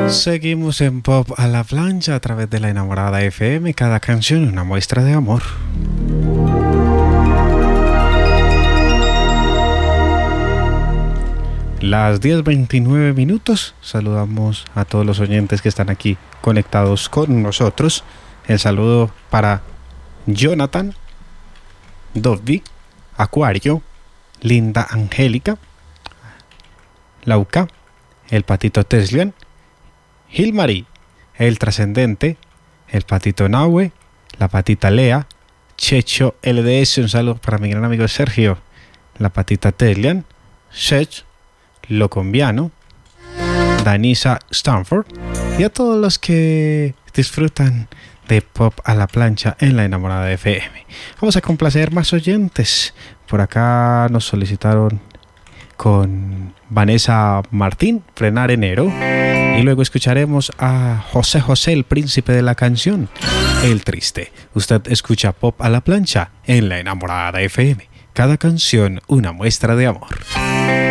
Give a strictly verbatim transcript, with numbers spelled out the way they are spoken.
Seguimos en Pop a la Plancha a través de La Enamorada F M. Cada canción una muestra de amor. Las diez veintinueve minutos. Saludamos a todos los oyentes que están aquí conectados con nosotros. El saludo para Jonathan, Dovdi, Acuario, Linda Angélica, Lauca, el Patito Teslian, Gilmarí, el Trascendente, el Patito Nahue, la Patita Lea, Checho L D S, un saludo para mi gran amigo Sergio, la Patita Teslian, Sech, Locombiano, Danisa Stanford y a todos los que disfrutan de Pop a la Plancha en La Enamorada F M. Vamos a complacer más oyentes. Por acá nos solicitaron con Vanessa Martín, Frenar Enero. Y luego escucharemos a José José, el príncipe de la canción, El Triste. Usted escucha Pop a la Plancha en La Enamorada F M. Cada canción una muestra de amor.